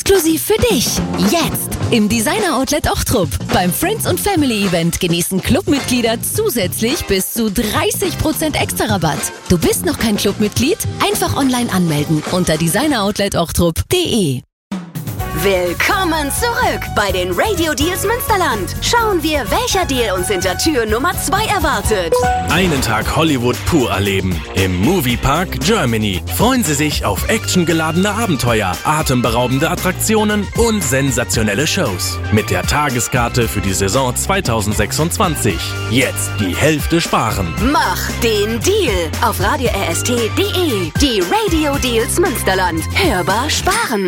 Exklusiv für dich. Jetzt im Designer Outlet Ochtrup. Beim Friends und Family Event genießen Clubmitglieder zusätzlich bis zu 30% extra Rabatt. Du bist noch kein Clubmitglied? Einfach online anmelden unter designeroutlet-ochtrup.de. Willkommen zurück bei den Radio Deals Münsterland. Schauen wir, welcher Deal uns hinter Tür Nummer 2 erwartet. Einen Tag Hollywood pur erleben. Im Moviepark Germany. Freuen Sie sich auf actiongeladene Abenteuer, atemberaubende Attraktionen und sensationelle Shows. Mit der Tageskarte für die Saison 2026. Jetzt die Hälfte sparen. Mach den Deal auf radio-rst.de. Die Radio Deals Münsterland. Hörbar sparen.